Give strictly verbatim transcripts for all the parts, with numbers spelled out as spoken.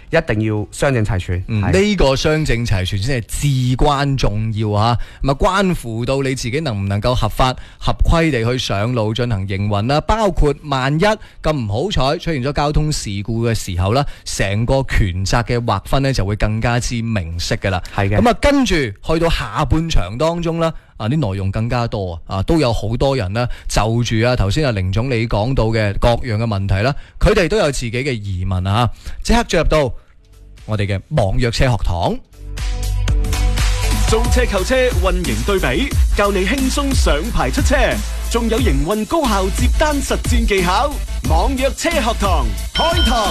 一定要雙證齊全。呢、 嗯呢個雙證齊全先係至關重要嚇，咁啊關乎到你自己能唔能夠合法合規地去上路進行營運啦，包括萬一咁唔好彩出現咗交通事故嘅時候啦，成個權責嘅劃分呢就會更加之明晰㗎啦。 係嘅。 咁啊跟住去到下半場當中啦。啊！啲內容更加多啊，都有好多人呢就住啊頭先阿凌總你講到嘅各樣嘅問題啦，佢哋都有自己嘅疑問啊！即刻進入到我哋嘅網約車學堂， 租車購車運營對比，教你輕鬆上牌出車，仲有營運高效接單實戰技巧。網約車學堂開堂。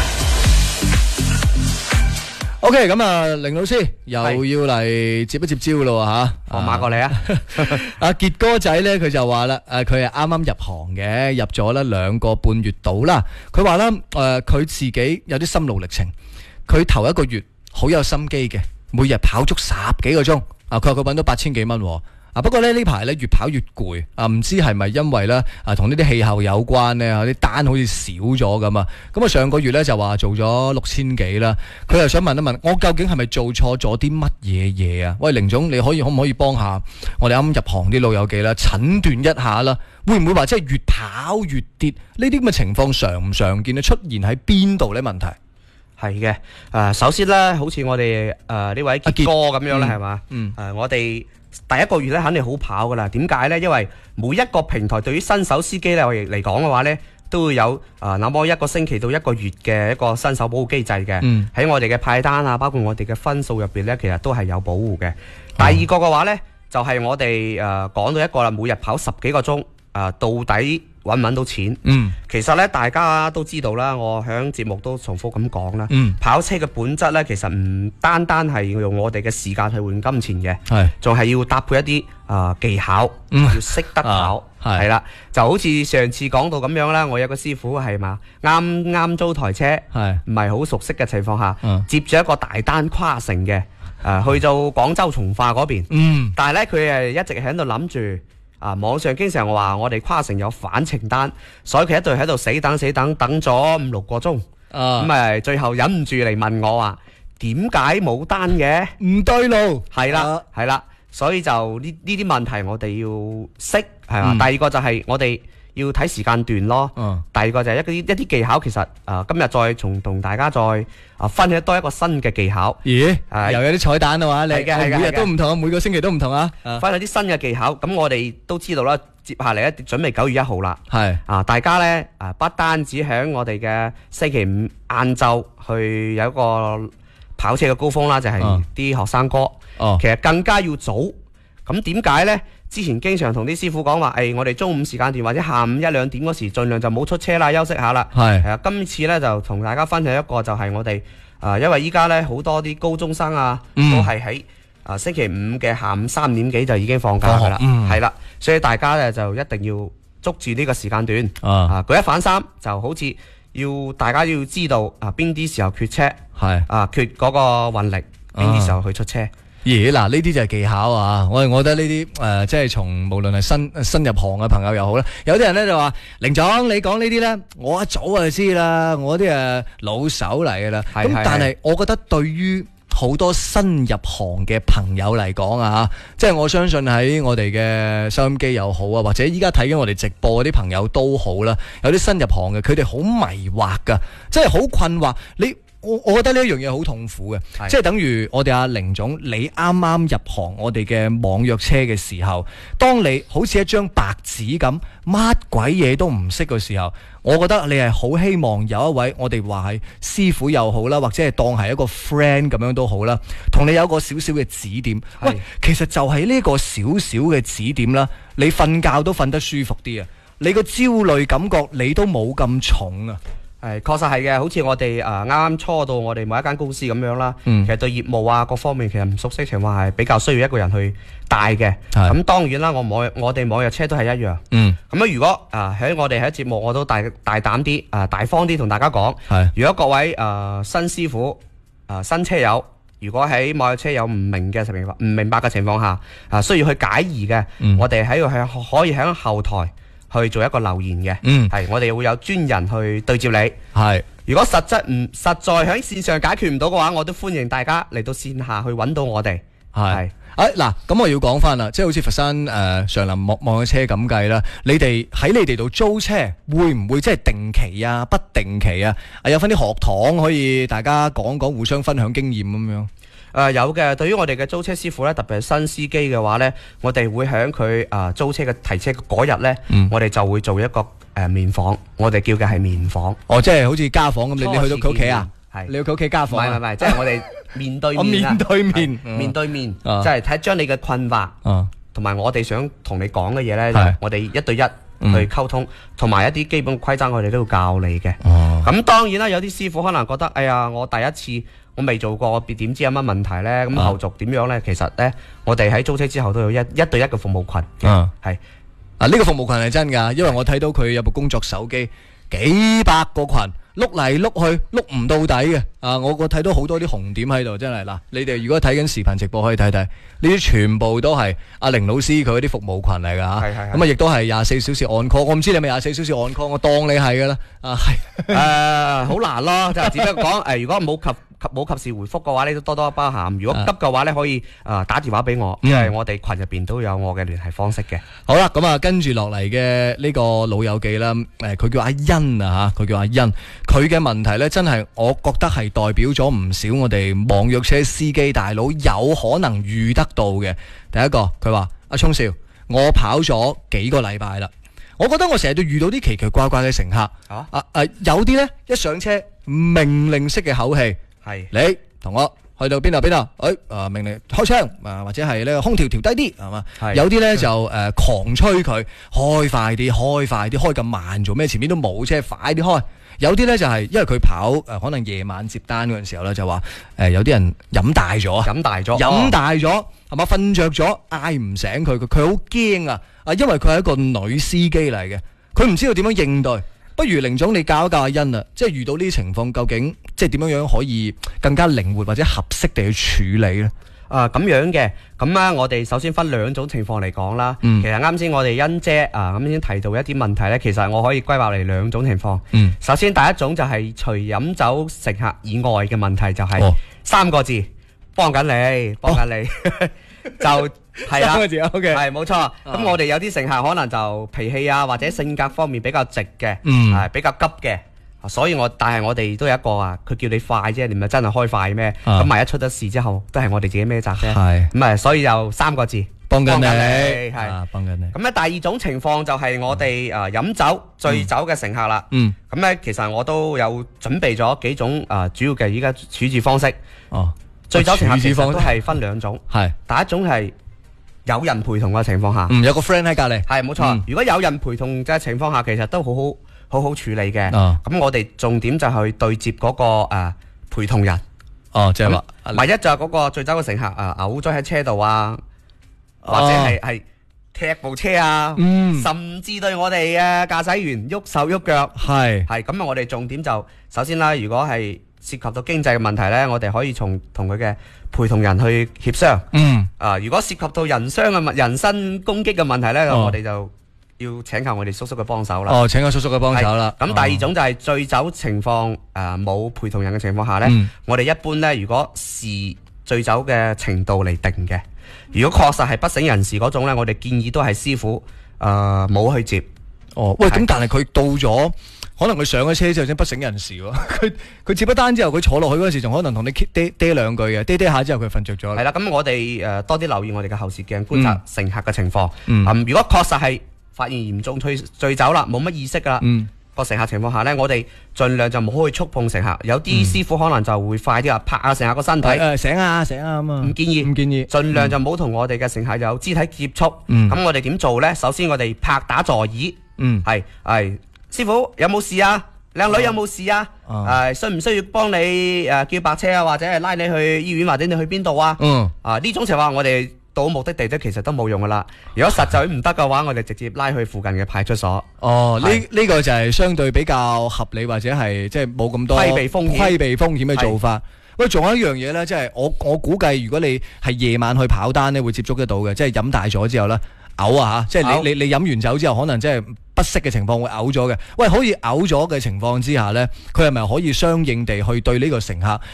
OK， 咁啊，凌老師又要嚟接一接招咯吓， 放馬過嚟啊！ 阿傑哥仔咧，佢就話啦，誒，佢係啱啱入行嘅，入咗咧兩個半月到啦。佢話咧，誒、呃，佢自己有啲心路歷程。佢頭一個月好有心機嘅，每日跑足十幾個鐘。啊，佢話佢搵到八千幾蚊。啊，不過咧呢排咧越跑越攰。啊，唔知係咪因為咧啊同呢啲氣候有關咧，啲單好似少咗咁啊。咁啊上個月咧就話做咗六千幾啦。佢又想問一問，我究竟係咪做錯咗啲乜嘢嘢啊？喂，凌總，你可以可唔可以幫下我哋啱入行啲老友記啦，診斷一下啦，會唔會話即係越跑越跌呢啲咁嘅情況常唔常見咧？出現喺邊度咧？問題係嘅。誒、呃，首先咧，好似我哋誒呢位傑哥咁樣咧，係嘛？嗯。誒、呃，我哋第一個月咧肯定好跑噶啦。點解咧？因為每一個平台對於新手司機咧嚟講嘅話咧，都會有誒那麼一個星期到一個月嘅一個新手保護機制嘅。嗯。喺我哋嘅派單啊，包括我哋嘅分數入邊咧，其實都係有保護嘅。第二個嘅話咧，就係、是、我哋誒講到一個啦，每日跑十幾個鐘，誒、呃、到底揾唔揾到錢？嗯，其實咧大家都知道啦，我喺節目都重複咁講啦。嗯，跑車嘅本質咧，其實唔單單係要用我哋嘅時間去換金錢嘅，係，仲係要搭配一啲啊、呃、技巧，嗯、要識得跑，係啦、啊，就好似上次講到咁樣啦。我有個師傅係嘛，啱啱租台車，係唔係好熟悉嘅情況下，嗯、接咗一個大單跨城嘅，誒、呃、去到廣州從化嗰邊，嗯，但係咧佢誒一直喺度諗住。啊！網上經常話我哋跨城有返程單，所以佢一度喺度死等死等，等咗五六個鐘。咁咪、啊、最後忍唔住嚟問我話：點解冇單嘅？唔對路。係啦，係啦、啊，所以就呢呢啲問題我哋要識係嘛。嗯、第二個就係我哋要睇時間段咯。嗯、第二個就係一啲一啲技巧，其實啊今日再從同大家再啊分享多一個新嘅技巧。咦？啊、又有啲彩蛋啊嘛？你每日都唔同啊，每個星期都唔同啊。分享啲新嘅技巧，咁我哋都知道啦。接下嚟咧，準備九月一號啦。係啊，大家咧啊，不單止喺我哋嘅星期五晏晝去有一個跑車嘅高峰啦，就係、是、啲學生哥。哦，其實更加要早。咁點解咧？之前經常同啲師傅講話，誒、哎，我哋中午時間段或者下午一兩點嗰時，盡量就冇出車啦，休息下啦。係係啊，今次咧就同大家分享一個，就係我哋啊、呃，因為依家咧好多啲高中生啊，嗯、都係喺啊星期五嘅下午三點幾就已經放假噶啦，係啦、嗯，所以大家咧就一定要捉住呢個時間段啊，舉一反三，就好似要大家要知道啊邊啲時候缺車，係啊缺嗰個運力，邊啲時候去出車。 咦，嗱呢啲就係技巧啊！我我覺得呢啲誒，即係從無論係新新入行嘅朋友又好啦，有啲人咧就話：凌總，你講呢啲咧，我一早就知啦，我啲誒老手嚟㗎啦。咁但係我覺得對於好多新入行嘅朋友嚟講啊，即係我相信喺我哋嘅收音機又好啊，或者依家睇緊我哋直播嗰啲朋友都好啦，有啲新入行嘅，佢哋好迷惑㗎，即係好困惑你。我我覺得呢一樣嘢好痛苦嘅，是即係等於我哋阿凌總，你啱啱入行我哋嘅網約車嘅時候，當你好似一張白紙咁，乜鬼嘢都唔識嘅時候，我覺得你係好希望有一位我哋話係師傅又好啦，或者係當係一個 friend 咁樣都好啦，同你有一個少少嘅指點。是喂，其實就係呢個少少嘅指點啦，你瞓覺都瞓得舒服啲啊，你個焦慮感覺你都冇咁重啊。 係，確實係嘅。好似我哋誒啱啱初到我哋某一間公司咁樣啦，嗯、其實對業務啊各方面其實唔熟悉情況係比較需要一個人去帶嘅。咁是當然啦，我網我哋網約車都係一樣。咁啊、嗯，如果誒喺、呃、我哋喺節目，我都大大膽啲誒、呃、大方啲同大家講。是如果各位誒、呃、新師傅誒、呃、新車友，如果喺網約車有唔明嘅情況唔明白嘅情況下，啊、呃、需要去解疑嘅，嗯、我哋喺度係可以喺後台去做一個留言嘅，嗯，係我哋會有專人去對接你，係如果實質唔實在喺線上解決唔到嘅話，我都歡迎大家嚟到線下去揾到我哋。 係。誒嗱，咁我要講翻啦，即係好似佛山誒上林望望嘅車咁計啦，你哋喺你哋度租車會唔會即係定期啊、不定期啊？啊有翻啲學堂可以大家講講，互相分享經驗咁樣。 誒、呃、有嘅，對於我哋嘅租車師傅咧，特別係新司機嘅話咧，我哋會喺佢誒租車嘅提車嗰日咧，嗯、我哋就會做一個誒、呃、面訪，我哋叫嘅係面訪。哦，即係好似家訪咁，你你去到佢屋企啊？係，你去佢屋企家訪？唔係唔係，即係我哋面對面、啊、面對面，面對面，即係睇將你嘅困惑，同埋、啊、我哋想同你講嘅嘢咧，是我哋一對一去溝通，同埋、嗯、一啲基本規則，我哋都要教你嘅。咁、哦、當然啦，有啲師傅可能覺得，哎呀，我第一次。我未做過，我點知有乜問題呢？咁後續點樣呢？其實呢，我哋喺租車之後都有一一對一嘅服務群嘅，係啊，呢個服務群係真㗎，因為我睇到佢有部工作手機，幾百個群。碌嚟碌去碌唔到底嘅啊！我我睇到好多啲紅點喺度，真係嗱，你哋如果睇緊視頻直播可以睇睇，呢啲全部都係阿凌老師佢啲服務群嚟㗎嚇。係係。咁啊，亦都係廿四小時按 call。我唔知你係咪廿四小時按 call，我當你係㗎啦。啊係。誒好難咯，就只不過講誒，如果冇及及冇及時回覆嘅話，你都多多包涵。如果急嘅話咧，可以誒打電話俾我，因為我哋群入邊都有我嘅聯繫方式嘅。好啦，咁啊跟住落嚟嘅呢個老友記啦，誒佢叫阿欣啊嚇，佢叫阿欣。佢嘅問題呢，真係我覺得係代表咗唔少我哋網約車司機大佬有可能遇得到嘅。第一個，佢話阿聰少，我跑咗幾個禮拜啦，我覺得我成日都遇到啲奇奇怪怪嘅乘客。啊啊啊！有啲呢，一上車命令式嘅口氣，係你同我去到邊度邊度，誒啊命令開槍啊，或者係呢空調調低啲係嘛？有啲呢，就誒、呃、狂催佢開快啲，開快啲，開咁慢做咩？前面都冇車，快啲開。有啲咧就係因為佢跑誒、呃，可能夜晚接單嗰陣時候咧就話誒、呃，有啲人飲大咗，飲大咗，飲大咗係嘛？瞓着咗，嗌唔醒佢，佢佢好驚啊！啊，因為佢係一個女司機嚟嘅，佢唔知道點樣應對。不如凌總你教一教阿欣啊，即係遇到呢啲情況，究竟即係點樣樣可以更加靈活或者合適地去處理咧？啊咁樣嘅，咁啊我哋首先分兩種情況嚟講啦。嗯、其實啱先我哋欣姐啊咁先提到一啲問題咧，其實我可以歸納嚟兩種情況。嗯、首先第一種就係除飲酒乘客以外嘅問題，就係、是、三個字，幫緊你，幫緊你，哦、就係啦。三個字 OK，係冇錯。咁、嗯、我哋有啲乘客可能就脾氣啊或者性格方面比較直嘅，係、嗯、比較急嘅。所以我但係我哋都有一個啊，佢叫你快啫，你咪真係開快咩？咁萬一出咗事之後，都係我哋自己孭責啫。係咁啊，所以就三個字，幫緊你，係幫緊你。咁咧第二種情況就係我哋誒飲酒醉酒嘅乘客啦。嗯。咁咧其實我都有準備咗幾種誒主要嘅依家處置方式。哦。醉酒乘客其實都係分兩種。係。第一種係有人陪同嘅情況下。嗯，有個 friend 喺隔籬。係冇錯。如果有人陪同嘅情況下，其實都好好。好好處理嘅，咁、哦、我哋重點就係去對接嗰、那個誒、呃、陪同人，哦，即係話，萬一就係嗰個醉酒嘅乘客誒嘔咗喺車度啊，哦、或者係係踢部車啊，嗯、甚至對我哋嘅駕駛員喐手喐腳，係係咁啊！我哋重點就首先啦，如果係涉及到經濟嘅問題咧，我哋可以從同佢嘅陪同人去協商，嗯啊，如果涉及到人傷嘅問、人身攻擊嘅問題咧，哦、我哋就要請求我哋叔叔嘅幫手啦。哦，請個叔叔嘅幫手啦。咁第二種就係醉酒情況誒冇陪同人嘅情況下呢，嗯、我哋一般呢，如果視醉酒嘅程度嚟定嘅。如果確實係不省人事嗰種呢，我哋建議都係師傅誒冇、呃、去接。哦，喂，咁但係佢到咗，可能佢上咗車之後先不省人事喎。佢佢接咗單之後，佢坐落去嗰時仲可能同你嗲嗲兩句嘅，嗲嗲下之後佢瞓着咗。係啦，咁我哋誒、呃、多啲留意我哋嘅後視鏡，觀察乘客嘅情況。嗯嗯、如果確實係發現嚴重醉醉酒啦，冇乜意識噶啦，個、嗯、乘客情況下呢，我哋盡量就唔好去觸碰乘客。有啲師傅可能就會快啲啊，拍下乘客個身體，誒、呃、醒啊醒啊咁啊，唔建議，唔建議，盡量就唔好同我哋嘅乘客有肢體接觸。咁、嗯、我哋點做呢？首先我哋拍打座椅，係係、嗯，師傅有冇事啊？靚女有冇事啊？誒、嗯呃，需唔需要幫你誒、呃、叫白車啊？或者係拉你去醫院，或者你去邊度啊？嗯，啊呢種情況我哋到目的地都其實都冇用噶啦。如果實在唔得嘅話，我哋直接拉去附近嘅派出所。哦，呢呢是個就係相對比較合理或者係即係冇咁多規避風險、規避風險嘅做法。喂，仲有一樣嘢咧，即係我我估計，如果你係夜晚去跑單咧，會接觸得到嘅，即係飲大咗之後咧，嘔啊嚇！即係你你你飲完酒之後，可能即係不適嘅情況會嘔咗嘅。喂，可以嘔咗嘅情況之下呢，佢係咪可以相應地去對呢個乘客